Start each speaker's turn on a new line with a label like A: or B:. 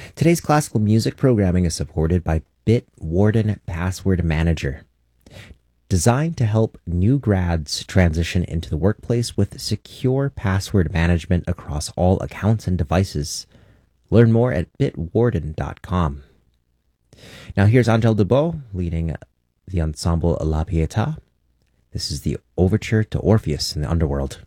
A: Today's classical music programming is supported by Bitwarden Password Manager, designed to help new grads transition into the workplace with secure password management across all accounts and devices. Learn more at bitwarden.com. Now here's Angèle Dubos leading the ensemble La Pietà. This is the Overture to Orpheus in the Underworld.